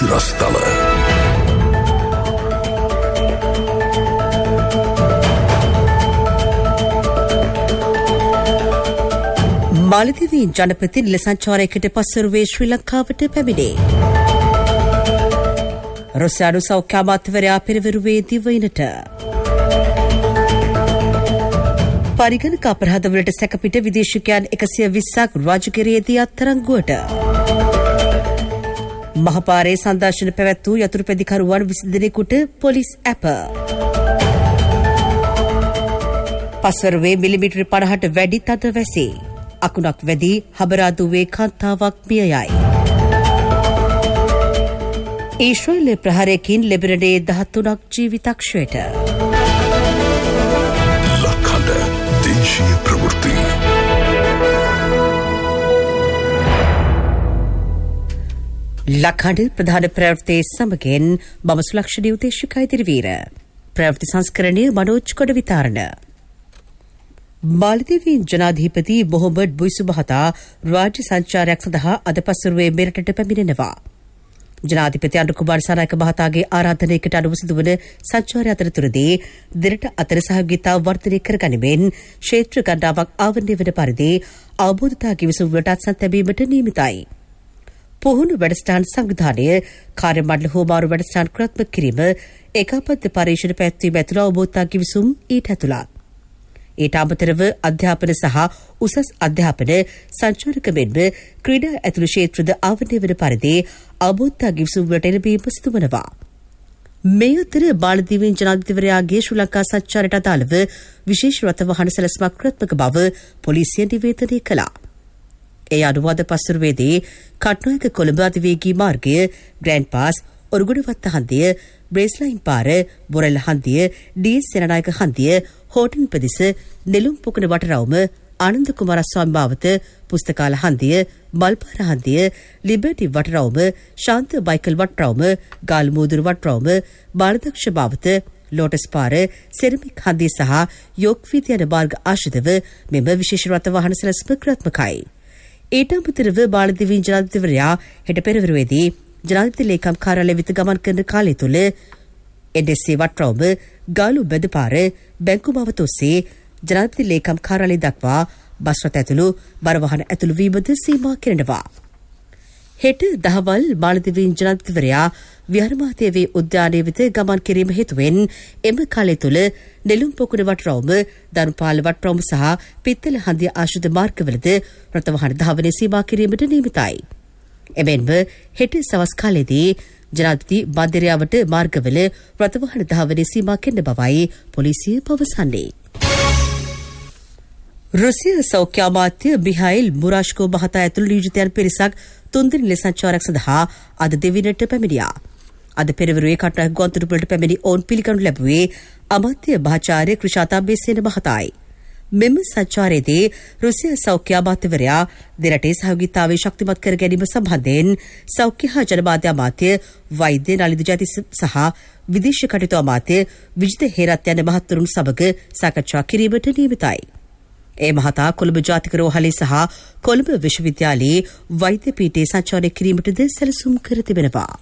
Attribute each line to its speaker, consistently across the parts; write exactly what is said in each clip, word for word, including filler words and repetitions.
Speaker 1: රස්තල.
Speaker 2: මාලදීවීන් ජනපති නිල සංචාරයකට පසුරුවේ ශ්‍රී ලංකාවට පැමිණේ. රුසියානු සෞඛ්‍ය අමාත්‍යවරයා පෙරවරුවේ දිවයිනට. පරිගණක අපරාධවලට සැකපිට විදේශිකයන් එකසිය විස්සක් රාජගිරියේදී අත්අඩංගුවට. මහපාරේ සංදර්ශන පැවැත් වූ යතුරුපැදිකරුවන් විසි දෙනෙකුට පොලිස් ඇප. පස්වරුවේ මිලිමීටර පනහට වැඩි තද වැසේ. අකුණක් වැදී හබරාදුවේ කාන්තාවක් මිය යයි. ඊශ්‍රායලයේ ප්‍රහාරයකින් ලෙබනනයේ දහතුනක් ජීවිතක්ෂයට.
Speaker 1: ලක්හඬ දේශීය ප්‍රවෘත්ති.
Speaker 2: ලක්හඬ ප්‍රධාන ප්‍රවෘත්තියේ සමගින් මම සුලක්ෂණී උදේශිකා ඉදිරිවීර. ප්‍රවෘත්ති සංස්කරණය මනෝජ් කොට විතරණ. මාලදීවීන් ජනාධිපති මොහොමඩ් බුයිසු මහතා රාජ්‍ය සංචාරයක් සඳහා අද පසුරුවේ මෙරටට පැමිණෙනවා. ජනාධිපති අනුර කුමාර සනායක මහතාගේ ආරාධනයකට අනුව සිදුවන සංචාරය අතරතුරදී දෙරට අතර සහයෝගීතාව වර්ධනය කරගනිමින් ක්ෂේත්‍ර ගණනාවක් ආවරණය වන පරිදි අවබෝධතා කිවිසුම් වලට අත්සන් තැබීමට නියමිතයි. පුහුණු වැඩසටහන් සංවිධානය කාර්ය මණ්ඩල හෝමාරු වැඩසටහන් ක්‍රියාත්මක කිරීම ඒකාබද්ධ පරීක්ෂණ පැවැත්වීම ඇතුළු අවබෝධතා කිවිසුම් ඊට ඇතුළත්. ඊට අමතරව අධ්‍යාපන සහ උසස් අධ්‍යාපන සංචාරක මෙන්ම ක්‍රීඩා ඇතුළු ක්ෂේත්‍රද ආවරණය වන පරිදි අවබෝධතා කිවිසුම් වලට එළඹීම සිදුවනවා. මේ අතර මාලදීවීන් ජනාධිපතිවරයාගේ ශ්‍රී ලංකා සංචාරයට අදාළව විශේෂ රථවාහන සැලැස්මක් ක්‍රියාත්මක බව පොලිසිය නිවේදනය කළා. ඒ අනුව අද පසුරුවේදී කට්නායක කොළඹ අධිවේගී මාර්ගය, ග්‍රෑන්ඩ් පාස්, ඔරුගොඩවත්ත හන්දිය, බ්‍රේස්ලයින් පාර, බොරැල්ල හන්දිය, ඩී.එස්. සේනානායක හන්දිය, හෝටන් ප්‍රදේශ, නෙළුම් පොකුණ වටරවුම, ආනන්ද කුමාරස්වාමී මාවත, පුස්තකාල හන්දිය, මල්පාර හන්දිය, ලිබර්ටි වටරවුම, ශාන්ත බයිකල් වටරවුම, ගාල්මෝදුර වටරවුම, බාලදක්ෂ මාවත, ලෝටස් පාර, සෙරමික් හන්දිය සහ යෝක් වීථි යන මාර්ග ආශ්‍රිතව මෙම විශේෂ රථවාහන සැලැස්ම ක්‍රියාත්මකයි. ඊට අමතරව මාලදීවීන් ජනාධිපතිවරයා හෙට පෙරවරුවේදී ජනාධිපති ලේකම් කාර්යාලය වෙත ගමන් කරන කාලය තුළ එන්.එස්.ඒ වටරවුම, ගාලු බෙදපාර, බැංකු මාවත ඔස්සේ ජනාධිපති ලේකම් කාර්යාලය දක්වා බස් රථ ඇතුළු බර වාහන ඇතුළු වීමද සීමා කරනවා. හෙට දහවල් මාලදීවීන් ජනාධිපතිවරයා විහාරමාතේවේ උද්‍යානයේ වෙත ගමන් කිරීම හේතුවෙන් එම කාලය තුළ නෙළුම් පොකුණ වටරවුම, දනුපාල වටරවුම සහ පිත්තල හන්දිය ආශ්‍රිත මාර්ගවලද රථවාහන ධාවනය සීමා කිරීමට නියමිතයි. එමෙන්ම හෙට සවස් කාලයේදී ජනාධිපති බන්දරයාවට මාර්ගවල රථවාහන ධාවනය සීමා කරන බවයි පොලිසිය පවසන්නේ. රුසිය සෞඛ්‍ය අමාත්‍ය මිහයිල් මුරාෂ්කෝ මහතා ඇතුළු නියෝජිතයන් පිරිසක් තුන්දින නිල සංචාරයක් සඳහා අද දෙවිනට පැමිණියා. අද පෙරවරුවේ කටුනායක ගුවන්තොටුපළට පැමිණි ඔවුන් පිළිගනු ලැබුවේ අමාත්‍ය මහාචාර්ය ක්‍රිෂාතා බේසේන මහතායි. මෙම සංචාරයේදී රුසිය සෞඛ්‍ය අමාත්‍යවරයා දෙරටේ සහයෝගීතාවය ශක්තිමත් කර ගැනීම සම්බන්ධයෙන් සෞඛ්‍ය හා ජනමාධ්‍ය අමාත්‍ය වෛද්‍ය නලින්ද ජයතිස්ස සහ විදේශ කටයුතු අමාත්‍ය විජිත හේරත් යන මහත්වරුන් සමග සාකච්ඡා කිරීමට නියමිතයි. ඒ මහතා කොළඹ ජාතික රෝහලේ සහ කොළඹ විශ්වවිද්‍යාලයේ වෛද්‍ය පීඨයේ සංචාරය කිරීමටද සැලසුම් කර තිබෙනවා.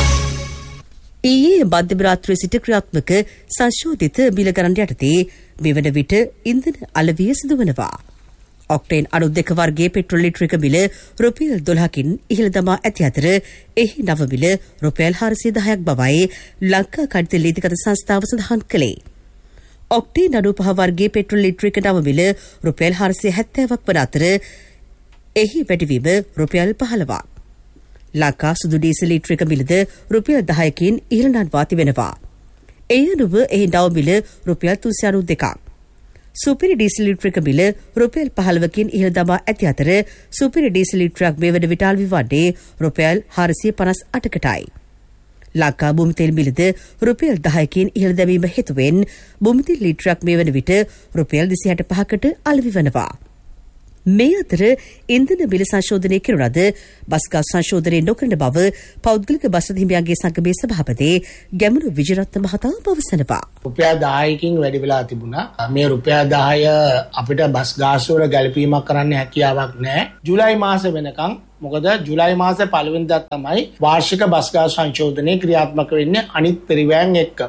Speaker 2: ඊයේ මධ්‍යම රාත්‍රියේ සිට ක්‍රියාත්මක සංශෝධිත මිල ගණන් යටතේ මෙවන විට ඉන්ධන අලවිය සිදුවනවා. ඔක්ටේන් අනු දෙක වර්ගයේ පෙට්‍රල් ලිටරයක මිල රුපියල් දොළහකින් ඉහළ දමා ඇති අතර එහි නව මිල රුපියල් හාරසිය දහයක් බවයි ලංකා කඩිත ලීතිගත සංස්ථාව සඳහන් කළේ. ඔක්ටේන් අනු පහ වර්ගයේ පෙට්‍රල් ලිටරයක නව මිල රුපියල් හාරසිය හැත්තෑවක් වන අතර එහි වැඩිවීම රුපියල් පහළොවක්. ලංකා සුදු ඩීසල් ලිටරයක මිලද රුපියල් දහයකින් ඉහළ නංවා තිබෙනවා. ඒ අනුව එහි නව මිල රුපියල් තුන්සිය අනූ දෙකක්. සුපිරි ඩීසල් ලිටරයක මිල රුපියල් පහළොවකින් ඉහළ දමා ඇති අතර සුපිරි ඩීසල් ලිටරයක් මේ වන විට අලෙවි වන්නේ රුපියල් හාරසිය පනස් අටකටයි. ලංකා භූමිතෙල් මිලද රුපියල් දහයකින් ඉහළ දැමීම හේතුවෙන් භූමිතෙල් ලිටරයක් මේ වන විට රුපියල් දෙසිය හැට පහකට අලෙවි වනවා. මේ අතර ඉන්ධන බිල සංශෝධනය කෙරුණද බස් ගාස් සංශෝධනය නොකරන බව පෞද්ගලික බස් හිමියන්ගේ සංගමේ සභාපති ගැමුණු විජයරත්න මහතා පවසනවා.
Speaker 3: රුපියල් දහයකින් වැඩි වෙලා තිබුණා. මේ රුපියල් දහය අපිට බස් ගාස් වල ගැළපීමක් කරන්න හැකියාවක් නැහැ. ජූලයි මාසෙ වෙනකන් මොකද ජූලයි මාසේ පළවෙනිදා තමයි වාර්ෂික බස් ගාස් සංශෝධනය ක්‍රියාත්මක වෙන්නේ අනිත් පරිවෑන් එක්ක.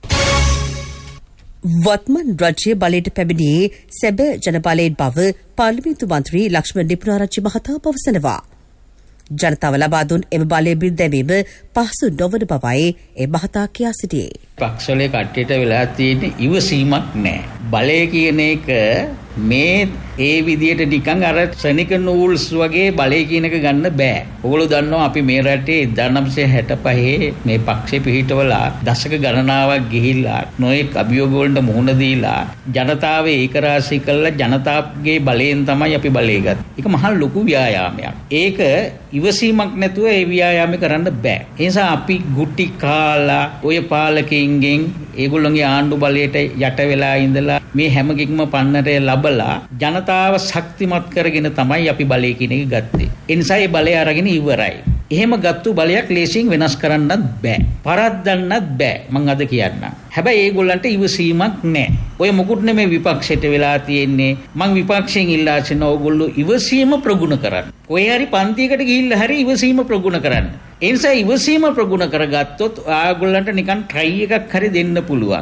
Speaker 2: වත්මන් රජයේ බලයට පැමිණියේ සැබෑ ජනබලයෙන් බව පාර්ලිමේන්තු මන්ත්‍රී ලක්ෂ්මන් නිපුණාරච්චි මහතා පවසනවා. ජනතාව ලබා දුන් එම බලය බිඳදැමීම පහසු නොවන බවයි ඒ මහතා කියා සිටියේ.
Speaker 4: පක්ෂවලේ කට්ටියට වෙලා තියෙන ඉවසීමක් නැහැ. බලය කියන එක මේ ඒ විදියට නිකන් අර ශනික නූල්ස් වගේ බලය කියන එක ගන්න බෑ. ඔයගොල්ලෝ දන්නවා අපි මේ රටේ එක්දාස් නවසිය හැටපහේ මේ පක්ෂේ පිහිටවලා දශක ගණනාවක් ගිහිල්ලා නොයෙක් අභියෝග වලට මුහුණ දීලා ජනතාව ඒකරාශී කළා ජනතාවගේ බලයෙන් තමයි අපි බලය ගත්තේ. ඒක මහා ලොකු ව්‍යායාමයක්. ඒක ඉවසීමක් නැතුව ඒ ව්‍යායාමය කරන්න බෑ. ඒ නිසා අපි ගුටි කාලා ඔය පාලකයින්ගෙන් ඒගොල්ලෝගේ ආණ්ඩු බලයට යට වෙලා ඉඳලා මේ හැමකෙක්ම පන්නරේ ලබලා ජනතාව ශක්තිමත් කරගෙන තමයි අපි බලය කියන එක ගත්තේ. ඒ නිසා ඒ බලය අරගෙන ඉවරයි. එහෙම ගත්තු බලයක් ලේසියෙන් වෙනස් කරන්නත් බෑ. පරද්දන්නත් බෑ. මම අද කියන්නම්. හැබැයි ඒගොල්ලන්ට ඉවසීමක් නැහැ. ඔය මොකුත් නෙමෙයි විපක්ෂයට වෙලා තියෙන්නේ. මම විපක්ෂයෙන් ඉල්ලා සිටින ඕගොල්ලෝ ඉවසීම ප්‍රගුණ කරන්න. ඔය හරි පන්තියකට ගිහිල්ලා හරි ඉවසීම ප්‍රගුණ කරන්න. ඒ නිසා ඉවසීම ප්‍රගුණ කරගත්තොත් ආගොල්ලන්ට නිකන් ට්‍රයි එකක් හරි දෙන්න පුළුවන්.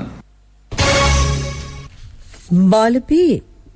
Speaker 2: මාලබේ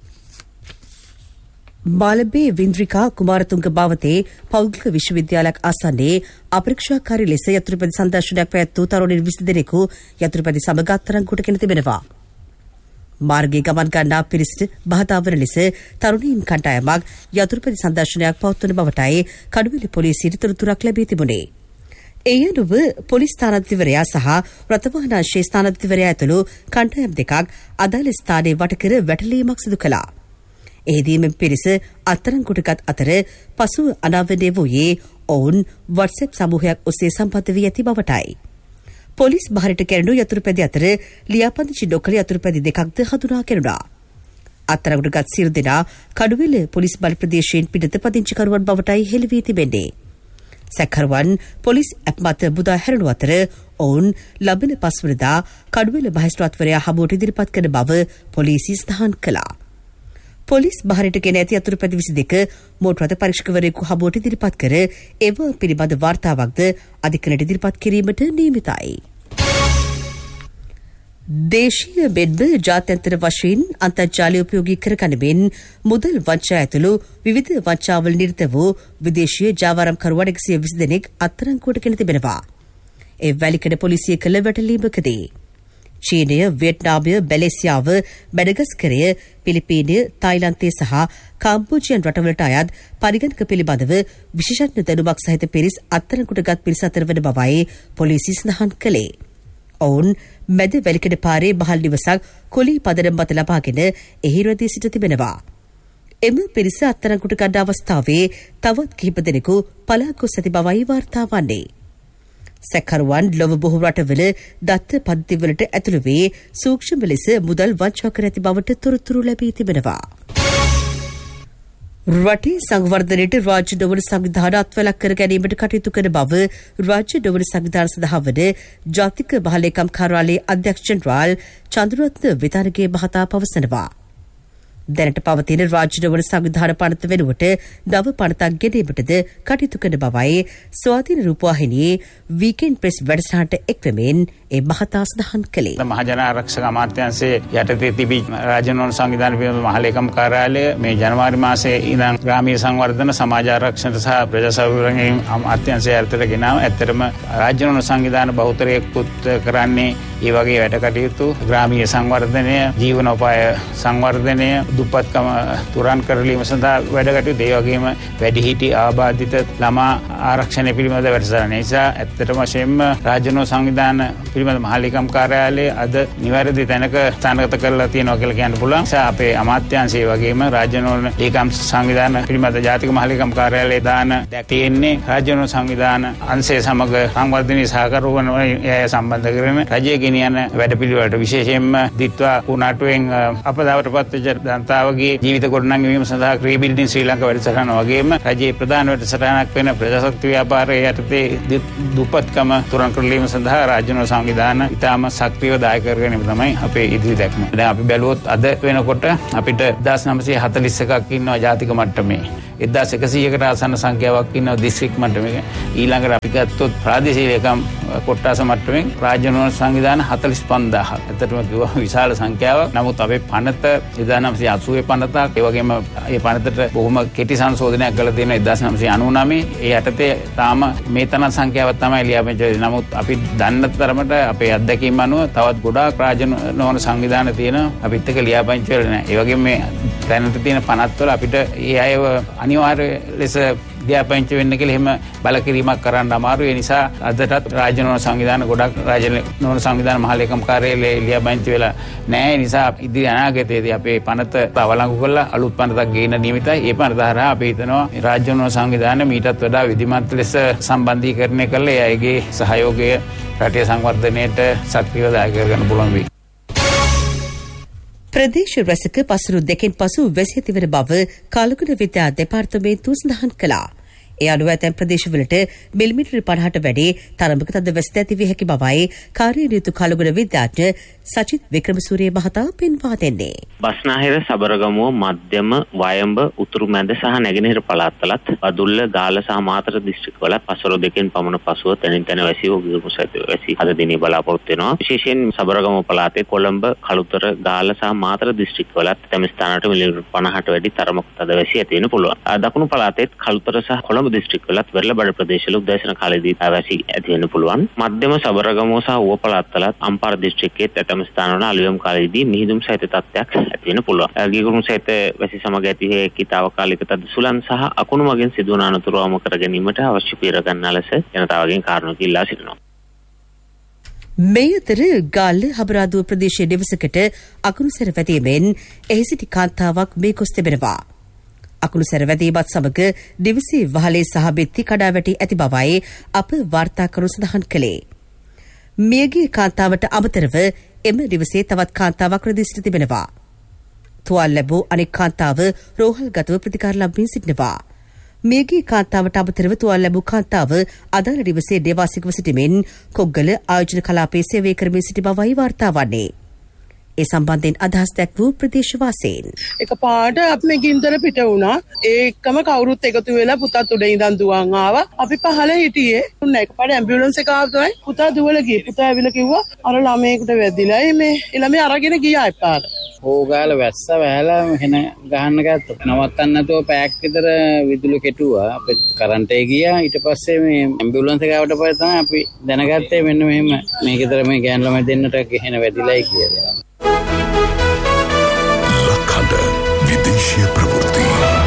Speaker 2: මාලබේ වින්ද්‍රිකා කුමාරතුංග භාවතේ පෞද්ගලික විශ්වවිද්‍යාලයක් ආසන්නයේ අපරීක්ෂාකාරී ලෙස යතුරුපැදි සංදර්ශනයක් පැවැත්වූ තරුණින් විසි දෙනෙකු යතුරුපැදි සමග අත්අඩංගුවට ගෙන තිබෙනවා. මාර්ගයේ ගමන් ගන්නා පිරිසට බහතාවන ලෙස තරුණීන් කණ්ඩායමක් යතුරුපැදි සංදර්ශනයක් පවත්වන බවටයි කඩුවෙල පොලිසියට තොරතුරක් ලැබී තිබුණේ. ඒ අනුව පොලිස් ස්ථානාධිපතිවරයා සහ රථවාහන අංශයේ ස්ථානාධිපතිවරයා ඇතුළු කණ්ඩායම් දෙකක් අදාළ ස්ථානයේ වටකර වැටලීමක් සිදු කළා. එහිදී මෙම පිරිස අත්අඩංගුවටගත් අතර පසුව අනාවරණය වූයේ ඔවුන් WhatsApp සමූහයක් ඔස්සේ සම්බන්ධ වී ඇති බවටයි. පොලිස් බහරට කැරණු යතුරුපැදි අතර ලියාපදිංචි නොකළ යතුරුපැදි දෙකක්ද හඳුනා කෙරුණා. අත්අඩංගුවටගත් සියලු දෙනා කඩුවෙල පොලිස් බල ප්‍රදේශයෙන් පිටත පදිංචිකරුවන් බවටයි හෙළි වී තිබෙන්නේ. සැකකරුවන් පොලිස් ඇප් මත බුදා හැරණු අතර ඔවුන් ලබන පස්වරදා කඩුවෙල මහේස්ත්‍රාත්වරයා හමුවට ඉදිරිපත් කරන බව පොලිසිය සඳහන් කළා. පොලිස් බහරට ගෙන ඇති යතුරුපැදි විසි දෙක මෝටර් රථ පරීක්ෂකවරයෙකු හමුවට ඉදිරිපත් කර එව පිළිබඳ වාර්තාවක්ද අධිකරණයට ඉදිරිපත් කිරීමට නියමිතයි. දේශීය මෙන්ම ජාත්‍යන්තර වශයෙන් අන්තර්ජාලය උපයෝගී කරගනිමින් මුදල් වංචා ඇතුළු විවිධ වංචාවල නිරත වූ විදේශීය ජාවාරම්කරුවන් එකසිය විසි දෙනෙක් අත්අඩංගුවට ගෙන තිබෙනවා. ඒ වැලිකඩ පොලිසිය කළ වැටලීමකදී චීනය, වියට්නාමය, මැලේසියාව, මැඩගස්කරය, පිලිපීනය, තායිලන්තය සහ කාම්බෝජියන් රටවලට අයත් පරිගණක පිළිබඳව විශේෂඥ දැනුමක් සහිත පිරිස් අත්අඩංගුවටගත් පිරිස අතර වන බවයි පොලිසිය සඳහන් කළේ. ඔවුන් මැද වැලිකඩ පාරේ බහල් නිවසක් කොලී පදනම් මත ලබාගෙන එහි රැඳී සිට තිබෙනවා. එම පිරිස අත්අඩංගුවට ගන්න අවස්ථාවේ තවත් කිහිප දෙනෙකු පලා ගොස් ඇති බවයි වාර්තා වන්නේ. සැකකරුවන් ලොව බොහෝ රටවල දත්ත පද්ධතිවලට ඇතුළු වී සූක්ෂම ලෙස මුදල් වංචා කර ඇති බවට තොරතුරු ලැබී තිබෙනවා. රටේ සංවර්ධනයට රාජ්‍ය නොවන සංවිධාන අත්වැලක් කර ගැනීමට කටයුතු කරන බව රාජ්‍ය නොවන සංවිධාන සඳහා වන ජාතික බහලේකම් කාර්යාලයේ අධ්‍යක්ෂ ජෙනරාල් චන්ද්‍රරත්න විතානගේ මහතා පවසනවා. දැනට පවතින රාජ්‍ය නොවන සංවිධාන පනත වෙනුවට නව පනතක් ගෙනීමටද කටයුතු කරන බවයි ස්වාධීන රූපවාහිනියේ වීකෙන්ඩ් ප්‍රෙස් වැඩසටහනට එක්වමින් ඒ මහතා සඳහන් කළේ.
Speaker 5: මහජන ආරක්ෂක අමාත්‍යාංශයේ යටතේ තිබී රාජ්‍ය නොවන සංවිධාන පිළිබඳ මහලේකම් කාර්යාලය මේ ජනවාරි මාසයේ ඉඳන් ග්‍රාමීය සංවර්ධන, සමාජ ආරක්ෂණ සහ ප්‍රජා සෞඛ්‍ය අමාත්‍යාංශය යටතට ගෙනාව. ඇත්තටම රාජ්‍ය නොවන සංවිධාන බහුතරයකුත් කරන්නේ ඒ වගේ වැඩ කටයුතු. ග්‍රාමීය සංවර්ධනය, ජීවනෝපාය සංවර්ධනය, දුප්පත්කම තුරන් කරලීම සඳහා වැඩ කටයුතු. ඒ වගේම වැඩිහිටි ආබාධිත ළමා ආරක්ෂණය පිළිබඳ වැඩසටහන. නිසා ඇත්තටම වශයෙන්ම රාජ්‍ය නොවන සංවිධාන පිළිබඳ මහලේකම් කාර්යාලය අද නිවැරදි තැනක ස්ථානගත කරලා තියෙනවා කියලා කියන්න පුළුවන්. නිසා අපේ අමාත්‍යාංශය වගේම රාජ්‍ය නොවන ලේකම් සංවිධාන පිළිබඳ ජාතික මහලේකම් කාර්යාලය දාන තියෙන්නේ රාජ්‍ය නොවන සංවිධාන අංශය සමග සංවර්ධනයේ සහකරුවන් සම්බන්ධ කරගෙන රජයේ ගෙනියන වැඩපිළිවෙලට විශේෂයෙන්ම දිත්වා කුණාටුවෙන් අපදාවට පත්වෙච්ච ජනතාවගේ ජීවිත ගොඩනැංවීම සඳහා ක්‍රීබිල්ඩින් ශ්‍රී ලංකා වැඩසටහන වගේම රජයේ ප්‍රධාන වැඩසටහනක් වෙන ප්‍රජාශක්ති ව්‍යාපාරයේ යටතේ දුප්පත්කම තුරන් කරලීම සඳහා රාජ්‍ය සංවිධාන ඉතාම සක්‍රියව දායක කරගෙන තමයි අපේ ඉදිරි දැක්ම. දැන් අපි බැලුවොත් අද වෙනකොට අපිට එක්දාස් නවසිය හතළිස් එකක් ඉන්නවා ජාතික මට්ටමේ. එක්දාස් එකසීයකට ආසන්න සංඛ්‍යාවක් ඉන්නවා දිස්ත්‍රික් මට්ටමේ. ඊළඟට අපි ගත්තොත් ප්‍රාදේශීය ලේකම් කොට්ටාස මට්ටමෙන් රාජ්‍ය සංවිධාන හතළිස් පන්දාහක්. ඇත්තටම කිව්වා විශාල සංඛ්‍යාවක්. නමුත් අපේ පනත එක්දාස් නවසිය අසූවේ පනතක්. ඒ වගේම මේ පනතට බොහොම කෙටි සංශෝධනයක් කරලා තියෙනවා එක්දාස් නවසිය අනූනවයේ. ඒ යටතේ තාම මේ තරම් සංඛ්‍යාවක් තමයි ලියාපදිංචි වෙන්නේ. නමුත් අපි දන්න තරමට අපේ අත්දැකීම් අනුව තවත් ගොඩාක් රාජ්‍ය නොවන සංවිධාන තියෙනවා. අපිත් එක්ක ලියාපදිංචි වෙලා නැහැ. ඒ වගේම මේ දැනට තියෙන පනත් වල අපිට ඒ අයව අනිවාර්ය ලෙස ලියාපදිංචි වෙන්න කියලා එහෙම බලකිරීමක් කරන්න අමාරුයි. ඒ නිසා අදටත් රාජ්‍ය නොවන සංවිධාන ගොඩක් රාජ්‍ය නොවන සංවිධාන මහලේකම් කාර්යාලයේ ලියාපදිංචි වෙලා නැහැ. ඒ නිසා ඉදිරි අනාගතයේදී අපේ පනත අවලංගු කරලා අලුත් පනතක් ගේන්න නියමිතයි. ඒ පනත හරහා අපි හිතනවා රාජ්‍ය නොවන සංවිධාන මීටත් වඩා විධිමත් ලෙස සම්බන්ධීකරණය කරලා ඒ අයගේ සහයෝගය රටේ සංවර්ධනයට සක්‍රියව දායක කරගන්න පුළුවන් වෙයි.
Speaker 2: ප්‍රදේශ රැසක පසුරු දෙකෙන් පසු වැසි ඇතිවන බව කාලගුණ විද්‍යා දෙපාර්තමේන්තුව සඳහන් කළා. ඒ අනුව ඇතැම් ප්‍රදේශවලට මිලිමීටර පනහට වැඩි තරමක තද වැසි ඇතිවිය හැකි බවයි කාර්යනියුතු කාලගුණ විද්‍යාඥ සචිත් වික්‍රමසූරිය මහතා පෙන්වා දෙන්නේ.
Speaker 6: බස්නාහිර සබරගමුව මධ්‍යම වයඹ උතුරු මැද සහ නැගෙනහිර පළාත්වලත් බදුල්ල ගාල්ල සහ මාතර දිස්ත්‍රික්කවල පසුර දෙකෙන් පමණ පසුව තැනින් තැන වැසි හෝ ගිගුරු සහිත වැසි අද දිනේ බලාපොරොත්තු වෙනවා. විශේෂයෙන් සබරගමුව පළාතේ කොළඹ කළුතර ගාල්ල සහ මාතර දිස්ත්‍රික්කවලත් තම ස්ථානවලට මිලිමීටර පනහට වැඩි තරමක තද වැසි ඇති වෙන්න පුළුවන්. දකුණු පළාතේත් කළුතර සහ කොළඹ දිස්ත්‍රික්කවලත් වෙරළබඩ ප්‍රදේශවල උදෑසන කාලයේදී වැසි ඇති වෙන්න පුළුවන්. මධ්‍යම සබරගමුව සහ ඌව පළාත්වලත් අම්පාර දිස්ත්‍රික්කයේ තම ස්ථානවල අලුයම් කාලයේදී මිහිදුම් සහිත තත්ත්වයක් ඇති වෙන්න පුළුවන්. ගිගුරුම් සහිත වැසි සමග ඇති හැකි තාවකාලික තද සුළං සහ අකුණු මගින් සිදුවන අනතුරු අවම කර ගැනීමට අවශ්‍ය පීර ගන්නා ලෙස ජනතාවගෙන් කාරණා කිල්ලා සිටිනවා.
Speaker 2: මේ අතර ගාල්ල හබරාදුව ප්‍රදේශයේ නිවසකට අකුණු සැර වැදීමෙන් එහි සිටි කාන්තාවක් මේ කොස් තිබෙනවා. අකුණු සැර වැදීමත් සමග නිවසේ වහලේ සහ බෙත්ති කඩා වැටි ඇති බවයි අප වාර්තාකරු සඳහන් කළේ. මියගිය කාන්තාවට අමතරව එම නිවසේ තවත් කාන්තාවක් රැඳී තිබෙනවා. තුවාල ලැබූ අනෙක් කාන්තාව රෝහල්ගතව ප්‍රතිකාර ලබමින් සිටිනවා. මියගිය කාන්තාවට අමතරව තුවාල ලැබූ කාන්තාව අදාළ නිවසේ දේවාසිකව සිටමින් කොග්ගල ආයෝජන කලාපයේ සේවය කරමින් සිටි බවයි වාර්තා වන්නේ. ඒ සම්බන්ධයෙන් අදහස් දැක්වූ ප්‍රදේශවාසීන්
Speaker 7: එකපාරට අපි ගින්දර පිට වුණා. ඒකම කවුරුත් එකතු වෙලා පුතාත් උඩ ඉඳන් දුවන් ආවා. අපි පහළ හිටියේ. උන්න එකපාරට ඇම්බියුලන්ස් එක ආවයි. පුතා දුවලා ගියේ. පුතා ඇවිල්ලා කිව්වා අර ළමයෙකුට වැදිලා මේ ළමයා අරගෙන ගියා එපාර.
Speaker 8: ඕගාල වැස්ස වැහලා හෙන ගහන්න ගත්තා. නවත්තන්න නැතුව පැයක් විතර විදුලි කෙටුවා. අපේ කරන්ට් එක ගියා. ඊට පස්සේ මේ ඇම්බියුලන්ස් එක ආවට පස්සේ තමයි අපි දැනගත්තේ මෙන්න මෙහෙම මේකතර මේ ගෑන් ළමයි දෙන්නට හෙන වැදිලායි කියලා.
Speaker 1: ලක්හඬ විදේශීය ප්‍රවෘත්ති.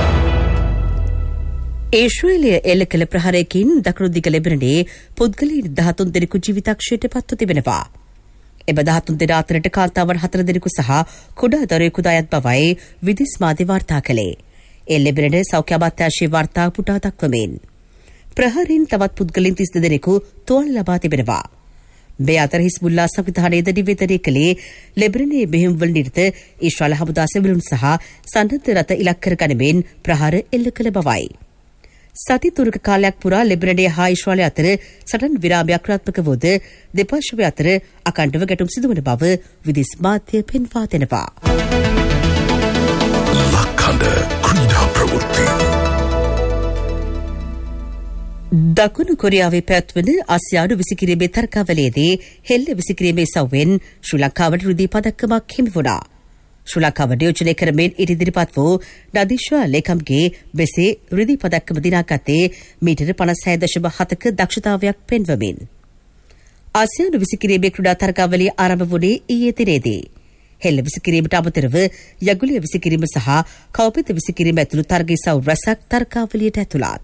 Speaker 2: ඒශ්‍රේලිය එල්ල කළ ප්‍රහාරයකින් දකුණු දිග ලෙබනනේ පුද්ගලයන් දහතුන් දෙනෙකු ජීවිතක්ෂයට පත්ව තිබෙනවා. එම දහතුන් දෙනා අතරට කාන්තාවන් හතර දෙනෙකු සහ කුඩා දරුවෙකුද අයත් බවයි විදෙස් මාධ්‍ය වාර්තා කළේ. ඒ ලෙබනන සෞඛ්‍ය අමාත්‍යාංශයේ වාර්තා පුටා දක්වමින් ප්‍රහාරයෙන් තවත් පුද්ගලයන් තිස් දෙනෙකු තුවාල ලබා තිබෙනවා. මේ අතර හිස්බුල්ලා සංවිධානයේද නිවේදනය කළේ ලෙබනනයේ මෙහෙයුම්වල නිරත ඊශ්‍රායල් හමුදා සෙබළුන් සහ සන්නද්ධ රථ ඉලක්ක කර ගනිමින් ප්‍රහාර එල්ල කළ බවයි. සති තුනක කාලයක් පුරා ලෙබනනයේ හා ඊශ්‍රායලය අතර සටන් විරාමයක් ක්‍රියාත්මක වූද දෙපාර්ශ්වය අතර අකණ්ඩව ගැටුම් සිදුවන බව විදෙස් මාධ්‍ය පෙන්වා දෙනවා.
Speaker 1: ලක්හඬ ක්‍රීඩා ප්‍රවෘත්ති.
Speaker 2: දකුණු කොරියාවේ පැවැත්වන ආසියානු විසිකිරීමේ තරගාවලියේදී හෙල්ල විසිකිරීමේ සව්වෙන් ශ්‍රී ලංකාවට රුධී පදක්කමක් හිමි වුණා. ශ්‍රී ලංකාව නියෝජනය කරමින් ඉදිරිපත් වූ නදීෂා ලේකම්ගේ මෙසේ රුධී පදක්කම දිනාගත්තේ මීටර පනස් හය දශම හතක දක්ෂතාවයක් පෙන්වමින්. ආසියානු විසිකිරීමේ ක්‍රීඩා තරගාවලිය ආරම්භ වුණේ ඊයේ දිනේදී. හෙල්ල විසිකිරීමට අමතරව යගුලිය විසිකිරීම සහ කවපිත විසිකිරීම ඇතුළු තරග ඉසව් රැසක් තරගාවලියට ඇතුළත්.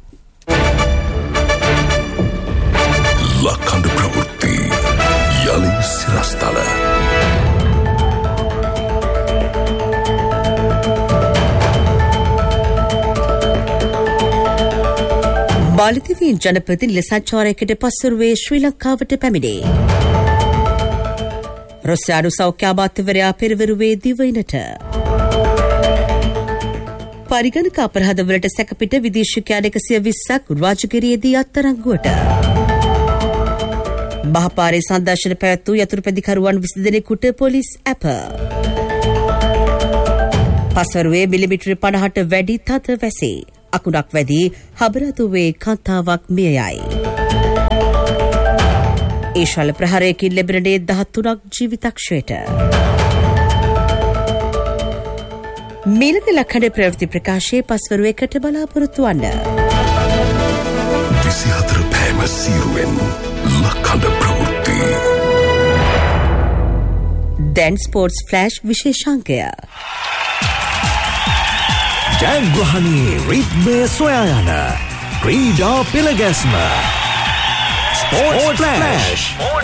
Speaker 1: ලක්හඬ ප්‍රවෘත්ති යලි සිරස්තල. මාලදිවයින් ජනපති ලෙස සංචාරයකට පසුරුවේ ශ්‍රී ලංකාවට පැමිණේ.
Speaker 2: රොස්යානු සෞඛ්‍ය අමාත්‍යවරයා පෙරවරුවේ දිවයිනට. පරිගණක අපරාධවලට සැකපිට විදේශිකයන් එකසිය විස්සක් රාජගිරියේදී අත්අඩංගුවට. බහපාරේ සංදර්ශන පැවැත් වූ යතුරුපැදිකරුවන් විසි දෙනෙකුට පොලිස් ඇප. පස්වරුවේ මිලිමිටර පනහට වැඩි තද වැසේ. අකුණක් වැදී හබරදුවේ කාන්තාවක් මිය යයි. ඒශාල ප්‍රහාරයකින් ලැබෙනනේ දහතුනක් ජීවිතක්ෂයට. මීළඟ ලක්ෂණ ප්‍රවෘත්ති ප්‍රකාශයේ පස්වරුවකට බලාපොරොත්තු වන්න.
Speaker 1: විසිහතර පෑම සීරුවෙන් ලක්ෂණ ප්‍රවෘත්ති.
Speaker 2: දැන් ස්පෝර්ට්ස් ෆ්ලෑෂ් විශේෂාංකය.
Speaker 9: ජයග්‍රහණී රිද්මය සොයා යන ක්‍රීඩා පෙළගැස්ම ස්පෝර්ට්ස් ෆ්ලෑෂ්.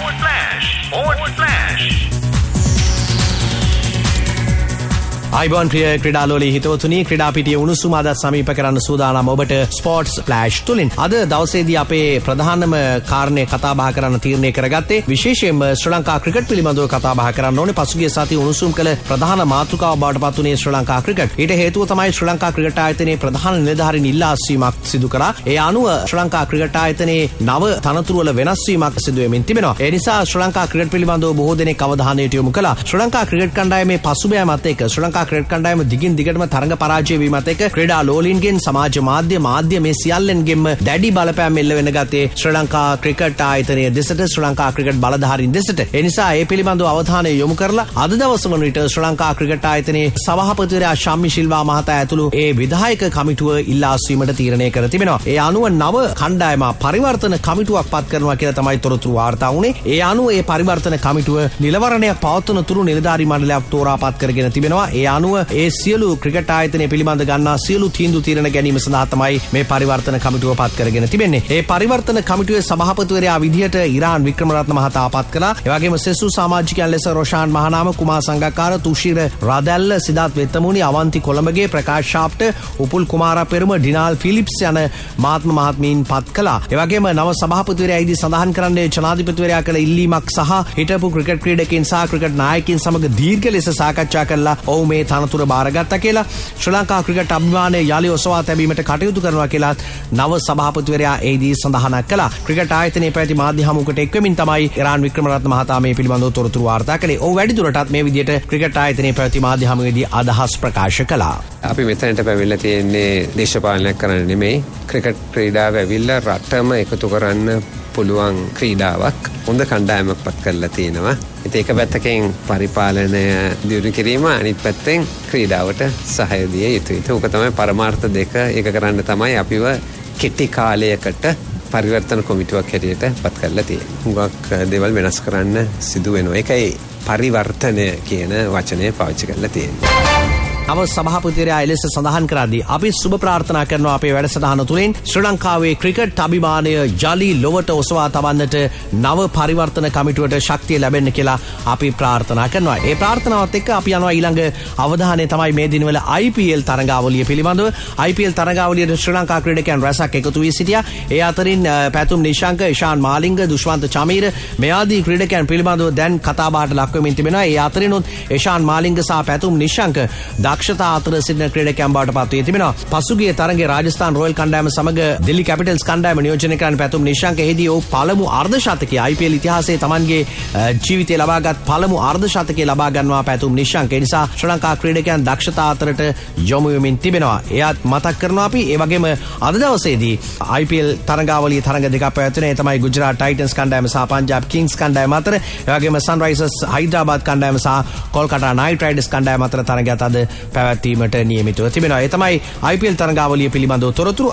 Speaker 10: අයිබෝන් ප්‍රිය ක්‍රීඩාලෝලී හිතවතුනි, ක්‍රීඩා පිටියේ උණුසුම අද සමීප කරන්න සූදානම් ඔබට ස්පෝර්ට්ස් ෆ්ලෑෂ් තුලින්. අද දවසේදී අපේ ප්‍රධානම කාරණේ කතා බහ කරන්න තීරණය කරගත්තේ විශේෂයෙන්ම ශ්‍රී ලංකා ක්‍රිකට් පිළිබඳව කතා බහ කරන්න ඕනේ. පසුගිය සතියේ උණුසුම් කළ ප්‍රධාන මාතෘකාව බවට පත් වුණේ ශ්‍රී ලංකා ක්‍රිකට්. ඊට හේතුව තමයි ශ්‍රී ලංකා ක්‍රිකට් ආයතනයේ ප්‍රධාන නිලධාරීන් ඉල්ලා අස්වීමක් සිදු කරා. ඒ අනුව ශ්‍රී ලංකා ක්‍රිකට් ආයතනයේ නව තනතුරු වල වෙනස් වීමක් සිදු වෙමින් තිබෙනවා. ඒ නිසා ශ්‍රී ලංකා ක්‍රිකට් පිළිබඳව බොහෝ දෙනෙක් අවධානයට යොමු කළා. ශ්‍රී ලංකා ක්‍රිකට් කණ්ඩායමේ පසුබෑමත් එක්ක ශ්‍රී ලංකා ක්‍රිකට් කණ්ඩායම දිගින් දිගටම තරඟ පරාජය වීමත් එක්ක ක්‍රීඩා ලෝලීන්ගෙන් සමාජ මාධ්‍ය මාධ්‍ය මේ සියල්ලන්ගෙන්ම දැඩි බලපෑම් එල්ල වෙන ගත්තේ ශ්‍රී ලංකා ක්‍රිකට් ආයතනයේ දෙසට, ශ්‍රී ලංකා ක්‍රිකට් බලධාරීන් දෙසට. ඒ නිසා ඒ පිළිබඳව අවධානය යොමු කරලා අද දවස වන විට ශ්‍රී ලංකා ක්‍රිකට් ආයතනයේ සභාපතිවරයා ශම්මි ශිල්වා මහතා ඇතුළු ඒ විධායක කමිටුව ඉල්ලා අස්වීමට තීරණය කර තිබෙනවා. ඒ අනුව නව කණ්ඩායම පරිවර්තන කමිටුවක් පත් කරනවා කියලා තමයි තොරතුරු වාර්තා වුණේ. ඒ අනුව ඒ පරිවර්තන කමිටුව නිලවරණයක් පවත්වන තුරු නිලධාරී මණ්ඩලයක් තෝරා පත් කරගෙන තිබෙනවා. ඒ අනුව ඒ සියලු ක්‍රිකට් ආයතනය පිළිබඳ ගන්නා සියලු තීන්දුව తీරන ගැනීම සඳහා තමයි මේ පරිවර්තන කමිටුව පත් කරගෙන තිබෙන්නේ. ඒ පරිවර්තන කමිටුවේ සභාපතිවරයා විදිහට ඉරාන් වික්‍රමරත්න මහතා පත් කළා. ඒ වගේම සෙසු සමාජිකයන් ලෙස රොෂාන් මහනාම, කුමාර සංගක්කාර, තුෂීර රාදැල්ල, සිද්ධාර්ථ වෙත්තමුණි, අවන්ති කොළඹගේ, ප්‍රකාශ් ශාප්ට, උපුල් කුමාර පෙරම, ඩිනාල් ෆිලිප්ස් යන මහත්ම මහත්මීන් පත් කළා. ඒ වගේම නව සභාපතිවරයා ඉදි සඳහන් කරන්නේ ජනාධිපතිවරයා කළ ඉල්ලීමක් සහ හිටපු ක්‍රිකට් ක්‍රීඩකයන් සහ ක්‍රිකට් නායකයින් සමග දීර්ඝ ලෙස සාකච්ඡා කළා. ඔව් මේ තනතුර බාරගත්තා කියලා. ශ්‍රී ලංකා ක්‍රිකට් අභිමානය යලි ඔසවා තැබීමට කටයුතු කරනවා කියලා නව සභාපතිවරයා ඒදී සඳහනක් කළා. ක්‍රිකට් ආයතනයේ පැවති මාධ්‍ය හමුවකට එක්වෙමින් තමයි ඉරාන් වික්‍රමරත්න මහතා මේ පිළිබඳව තොරතුරු වාර්තා කළේ. ඔව් වැඩිදුරටත් මේ විදිහට ක්‍රිකට් ආයතනයේ පැවති මාධ්‍ය හමුවේදී අදහස් ප්‍රකාශ කළා.
Speaker 11: අපි මෙතනට පැවිල්ලා තියෙන්නේ දේශපාලනයක් කරන්න නෙමෙයි. ක්‍රිකට් ක්‍රීඩාව ඇවිල්ලා රටම එකතු කරන්න පුළුවන් ක්‍රීඩාවක්. හොඳ කණ්ඩායමක් පත් කරලා තියෙනවා. ඉතින් එක පැත්තකින් පරිපාලනය දියුණු කිරීම, අනිත් පැත්තෙන් ක්‍රීඩාවට සහාය දිය යුතුයි. ඒක තමයි පරමාර්ථ දෙක එක කරන්න තමයි අපිව කෙටි කාලයකට පරිවර්තන කොමිටුවක් හැටියට පත් කරලා තියෙන්නේ. හුඟක් දේවල් වෙනස් කරන්න සිදු වෙනවා. ඒකයි පරිවර්තනය කියන වචනය පාවිච්චි කරලා තියෙන්නේ.
Speaker 10: නව සභාපතිවරයා එලෙස සඳහන් කරද්දී අපි සුබ ප්‍රාර්ථනා කරනවා අපේ වැඩසටහන තුළින් ශ්‍රී ලංකාවේ ක්‍රිකට් අභිමානය ජලි ලොවට ඔසවා තබන්නට නව පරිවර්තන කමිටුවට ශක්තිය ලැබෙන්න කියලා අපි ප්‍රාර්ථනා කරනවා. ඒ ප්‍රාර්ථනාවත් එක්ක අපි යනවා ඊළඟ අවධානය තමයි මේ දිනවල I P L තරඟාවලිය පිළිබඳව. I P L තරඟාවලියට ශ්‍රී ලංකා ක්‍රීඩකයන් රැසක් එකතු වී සිටියා. ඒ අතරින් පැතුම් නිශාංක, ඉෂාන් මාලිංග, දුෂ්වන්ත චමීර මේ ආදී ක්‍රීඩකයන් පිළිබඳව දැන් කතාබහට ලක් වෙමින් තිබෙනවා. ඒ අතරිනුත් ඉෂාන් මාලිංග සහ පැතුම් නිශාංක දක්ෂතා අතර සිටින ක්‍රීඩකයන් බවට පත් වී තිබෙනවා. පසුගිය තරගයේ රාජස්ථාන් රොයල් කණ්ඩායම සමග දිල්ලි කැපිටල්ස් කණ්ඩායම නියෝජනය කරන පැතුම් නිශාංක එහිදී ඔහු පළමු අර්ධ ශතකයේ I P L ඉතිහාසයේ Tamanගේ ජීවිතය ලබාගත් පළමු අර්ධ ශතකයේ ලබා ගන්නවා පැතුම් නිශාංක. ඒ නිසා ශ්‍රී ලංකා ක්‍රීඩකයන් දක්ෂතා අතරට යොමු වෙමින් තිබෙනවා. එයත් මතක් කරනවා අපි. ඒ වගේම අද දවසේදී I P L තරඟාවලියේ තරඟ දෙකක් පැවැත්වෙනවා. ඒ තමයි ගුජරාට් ටයිටන්ස් කණ්ඩායම සහ පංජාබ් කිංස් කණ්ඩායම අතර. ඒ වගේම සන්රයිසර්ස් හයිදරාබාද් කණ්ඩායම සහ කොල්කතා නයිට් රයිඩර්ස් කණ්ඩායම අතර තරගයක් අද පැවැත්වීමට නියමිතව තිබෙනවා. ඒ තමයි I P L තරඟාවලිය පිළිබඳව තොරතුරු.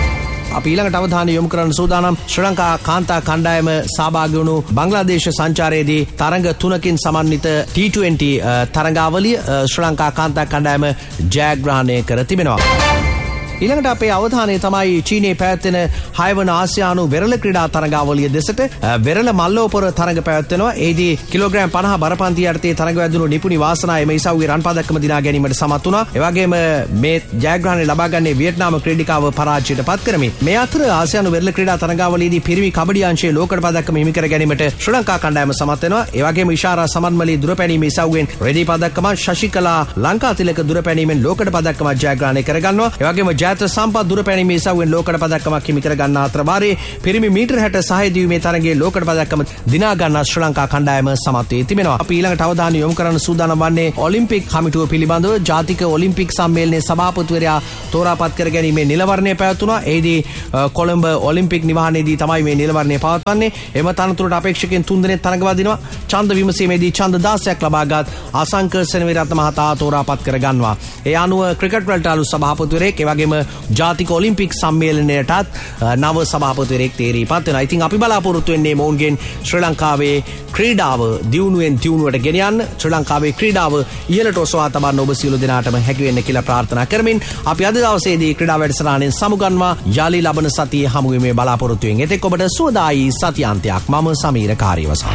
Speaker 10: අපි ඊළඟට අවධානය යොමු කරන්න සූදානම් ශ්‍රී ලංකා කාන්තා කණ්ඩායම සහභාගී වුණු බංග්ලාදේශ සංචාරයේදී තරඟ තුනකින් සමන්විත T twenty තරඟාවලිය ශ්‍රී ලංකා කාන්තා කණ්ඩායම ජයග්‍රහණය කර තිබෙනවා. ඊළඟට අපේ අවධානය තමයි චීනයේ පැවැත්වෙන හයවන ආසියානු වෙරළ ක්‍රීඩා තරගාවලිය දෙසට. වෙරළ මල්ලෝපොර තරග පැවැත්වෙනවා. එහිදී කිලෝග්‍රෑම් පනහ බරපන්ති යටතේ තරග වැදුණු නිපුණි වාසනාය මේ ඉසව්වේ රන් පදක්කම දිනා ගැනීමට සමත් වුණා. ඒ වගේම මේ ජයග්‍රහණය ලබා ගන්නේ වියට්නාම ක්‍රීඩිකාව පරාජයට පත් කරමින්. මේ අතර ආසියානු වෙරළ ක්‍රීඩා තරගාවලියේදී පිරිමි කබඩි අංශයේ ලෝකඩ පදක්කම හිමි කර ගැනීමට ශ්‍රී ලංකා කණ්ඩායම සමත් වෙනවා. ඒ වගේම ඉෂාරා සමන්මලී දුරපැනීමේ ඉසව්වෙන් රෙදි පදක්කම, ශශිකලා ලංකාතිලක දුරපැනීමෙන් ලෝකඩ පදක්කම ජයග්‍රහණය කර ගන්නවා. ඒ වගේම ජයත සම්පත් දුරපැනීමේ ඉසව්වෙන් ලෝකඩ පදක්කමක් හිමි කර ගන්නා අතර වාරේ පිරිමි මීටර හැට සහය දිවීමේ තරගයේ ලෝකඩ පදක්කම දිනා ගන්නා ශ්‍රී ලංකා කණ්ඩායම සමත් වී තිබෙනවා. අපි ඊළඟට අවධානය යොමු කරන්න සූදානම් වන්නේ ඔලිම්පික් කමිටුව පිළිබඳව. ජාතික ඔලිම්පික් සම්මේලනයේ සභාපතිවරයා තෝරාපත් කර ගැනීමේ නිලවරණය පැවැත්වුණා. එහිදී කොළඹ ඔලිම්පික් නිවහනේදී තමයි මේ නිලවරණය පවත්වන්නේ. එම තනතුරට අපේක්ෂකයන් තුන් දෙනෙක් තරඟ වදිනවා. ඡන්ද විමසීමේදී ඡන්ද දාසයක් ලබාගත් අසංක සෙනවිරත්න මහතා තෝරාපත් කර ගන්නවා. ඒ අනුව ක්‍රිකට් වලට අලුත් සභාපතිවරයෙක්, ඒ වගේම ජාතික ඔලිම්පික් සම්මේලනයටත් නව සභාපතිවරයෙක් තේරීපත් වෙනවා. ඉතින් අපි බලාපොරොත්තු වෙන්නේ මොවුන්ගෙන් ශ්‍රී ලංකාවේ ක්‍රීඩාව දියුණුවෙන් දියුණුවට ගෙන යන්න, ශ්‍රී ලංකාවේ ක්‍රීඩාව ඉහළට ඔසවා තබන්න ඔබ සියලු දෙනාටම හැකි වෙන්න කියලා ප්‍රාර්ථනා කරමින් අපි අද දවසේදී ක්‍රීඩා වැඩසටහනෙන් සමුගන්වා යාලි ලබන සතියේ හමු වීමේ බලාපොරොත්තු වෙමින් එතෙක් ඔබට සුවදායි සතියාන්තයක්. මම සමීර කාර්යවසම්.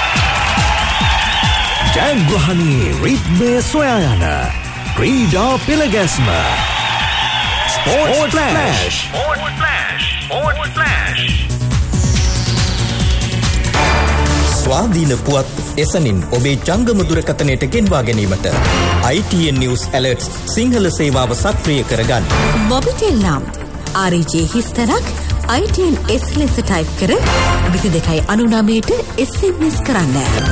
Speaker 9: ජයග්‍රහණී රිද්මේ සොයා යන ක්‍රීඩා පෙළගැස්ම ස්පෝර්ට් ෆ්ලෑෂ්.
Speaker 12: ස්වාධීන පුවත් එසනින් ඔබේ ජංගම දුරකථනයට ගෙන්වා ගැනීමට I T N News Alerts Sinhala සේවාව සක්‍රිය කරගන්න.
Speaker 13: මොබිටෙල් නම් R J හිස්තරක් I T N S ලෙස ටයිප් කර විසි දෙකයි අනු නවයට S M S කරන්න.